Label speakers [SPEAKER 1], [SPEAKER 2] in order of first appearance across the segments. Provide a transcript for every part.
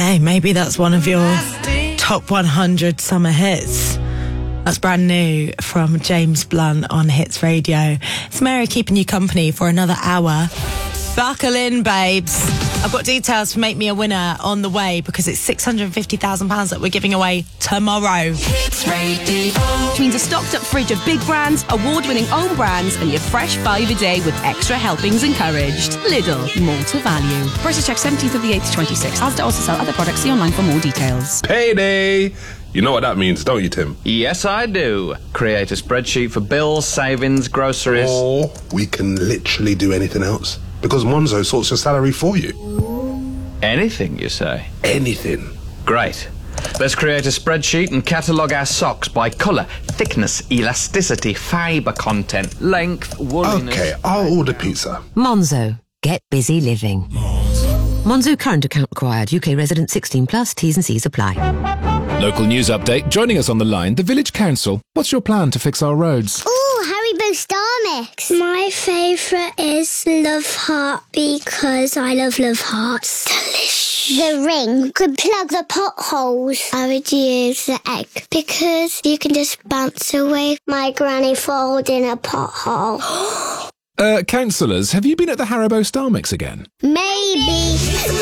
[SPEAKER 1] Hey, maybe that's one of your top 100 summer hits. That's brand new from James Blunt on Hits Radio. It's Mary keeping you company for another hour. Buckle in, babes. I've got details for Make Me a Winner on the way because it's £650,000 that we're giving away tomorrow.
[SPEAKER 2] Hits Radio. Which means a stocked up fridge of big brands, award-winning own brands, and your fresh 5 a day with extra helpings encouraged. Lidl, more to value. Prices check 17th of the 8th to 26th. Asda also sell other products. See online for more details.
[SPEAKER 3] Payday! You know what that means, don't you, Tim?
[SPEAKER 4] Yes, I do. Create a spreadsheet for bills, savings, groceries.
[SPEAKER 3] Or we can literally do anything else. Because Monzo sorts your salary for you.
[SPEAKER 4] Anything, you say?
[SPEAKER 3] Anything.
[SPEAKER 4] Great. Let's create a spreadsheet and catalogue our socks by colour, thickness, elasticity, fibre content, length, wooliness...
[SPEAKER 3] Okay, I'll order pizza.
[SPEAKER 5] Monzo. Get busy living. Monzo current account required. UK resident 16 plus. T's and C's apply.
[SPEAKER 6] Local news update. Joining us on the line, the Village Council. What's your plan to fix our roads?
[SPEAKER 7] Haribo Star Mix. My favourite is Love Heart because I love Hearts. Delicious. The ring could plug the potholes. I would use the egg because you can just bounce away my granny falls in a pothole.
[SPEAKER 6] Councillors, have you been at the Haribo Star Mix again?
[SPEAKER 7] Maybe.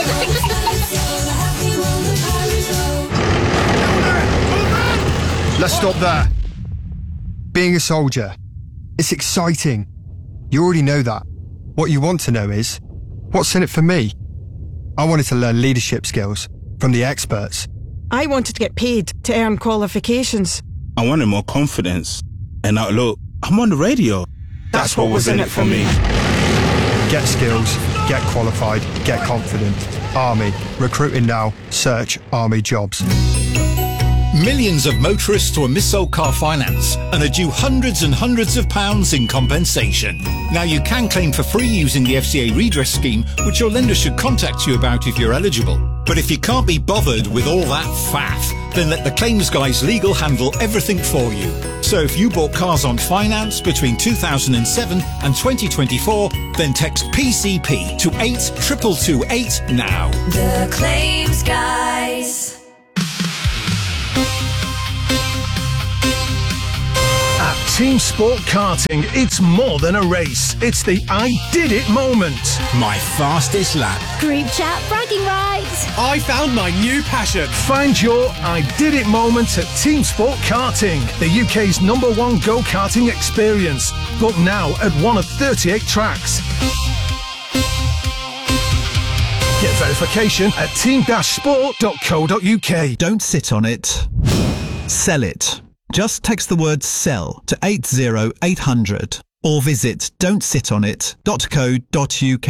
[SPEAKER 8] Let's stop there. Being a soldier, it's exciting. You already know that. What you want to know is, what's in it for me? I wanted to learn leadership skills from the experts.
[SPEAKER 9] I wanted to get paid to earn qualifications.
[SPEAKER 10] I wanted more confidence. And now look, I'm on the radio. That's what was in it for me.
[SPEAKER 8] Get skills, get qualified, get confident. Army. Recruiting now. Search Army jobs.
[SPEAKER 11] Millions of motorists were mis-sold car finance and are due hundreds and hundreds of pounds in compensation. Now you can claim for free using the FCA redress scheme, which your lender should contact you about if you're eligible. But if you can't be bothered with all that faff, then let the claims guys legal handle everything for you. So if you bought cars on finance between 2007 and 2024, then text PCP to 82228 now.
[SPEAKER 2] The claims guys.
[SPEAKER 12] Team Sport Karting, it's more than a race. It's the I did it moment.
[SPEAKER 11] My fastest lap.
[SPEAKER 7] Group chat bragging rights.
[SPEAKER 12] I found my new passion. Find your I did it moment at Team Sport Karting, the UK's #1 go-karting experience. Book now at one of 38 tracks. Get verification at team-sport.co.uk.
[SPEAKER 13] Don't sit on it. Sell it. Just text the word SELL to 80800 or visit don'tsitonit.co.uk.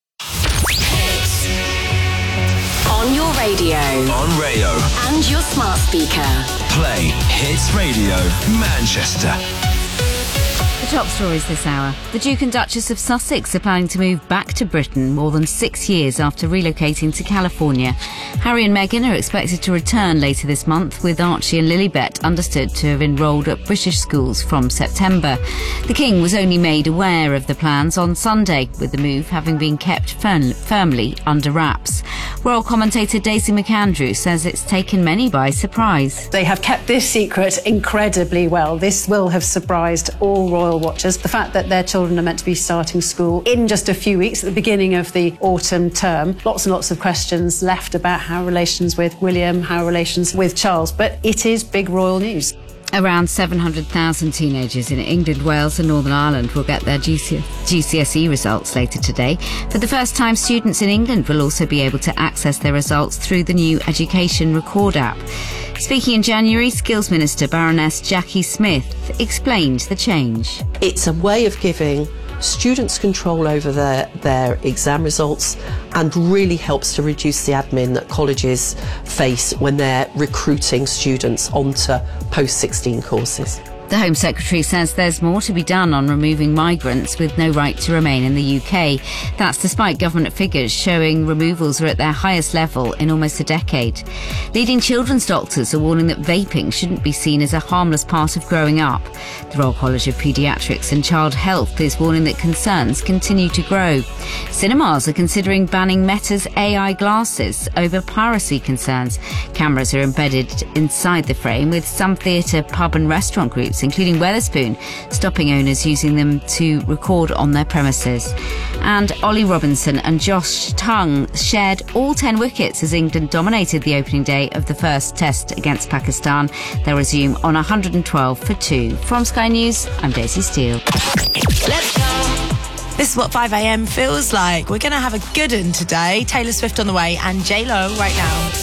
[SPEAKER 2] On your radio.
[SPEAKER 14] On Rayo.
[SPEAKER 2] And your smart speaker.
[SPEAKER 14] Play Hits Radio Manchester.
[SPEAKER 15] The top stories this hour. The Duke and Duchess of Sussex are planning to move back to Britain more than 6 years after relocating to California. Harry and Meghan are expected to return later this month, with Archie and Lilibet understood to have enrolled at British schools from September. The King was only made aware of the plans on Sunday, with the move having been kept firmly under wraps. Royal commentator Daisy McAndrew says it's taken many by surprise.
[SPEAKER 16] They have kept this secret incredibly well. This will have surprised all royal watchers. The fact that their children are meant to be starting school in just a few weeks at the beginning of the autumn term. Lots and lots of questions left about how relations with William, how relations with Charles, but it is big royal news.
[SPEAKER 15] Around 700,000 teenagers in England, Wales and Northern Ireland will get their GCSE results later today. For the first time, students in England will also be able to access their results through the new Education Record app. Speaking in January, Skills Minister Baroness Jackie Smith explained the change.
[SPEAKER 17] It's a way of giving students control over their exam results and really helps to reduce the admin that colleges face when they're recruiting students onto post-16 courses.
[SPEAKER 15] The Home Secretary says there's more to be done on removing migrants with no right to remain in the UK. That's despite government figures showing removals are at their highest level in almost a decade. Leading children's doctors are warning that vaping shouldn't be seen as a harmless part of growing up. The Royal College of Paediatrics and Child Health is warning that concerns continue to grow. Cinemas are considering banning Meta's AI glasses over piracy concerns. Cameras are embedded inside the frame, with some theatre, pub and restaurant groups, including Wetherspoon, stopping owners using them to record on their premises. And Ollie Robinson and Josh Tongue shared all 10 wickets as England dominated the opening day of the first test against Pakistan. They'll resume on 112 for 2. From Sky News, I'm Daisy Steele.
[SPEAKER 1] Let's go. This is what 5am feels like. We're going to have a good one today. Taylor Swift on the way and J-Lo right now.